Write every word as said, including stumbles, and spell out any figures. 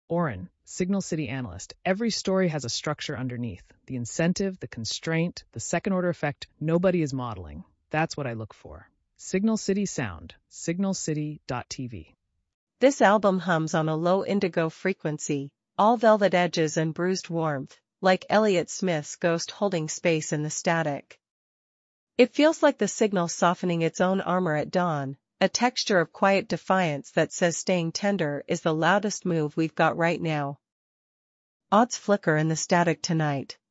Oren, Signal City analyst. Every story has a structure underneath. The incentive, the constraint, the second-order effect nobody is modeling. That's what I look for. Signal City Sound, signal city dot t v. This album hums on a low indigo frequency, all velvet edges and bruised warmth, like Elliott Smith's ghost holding space in the static. It feels like the signal softening its own armor at dawn, a texture of quiet defiance that says staying tender is the loudest move we've got right now. Odds flicker in the static tonight.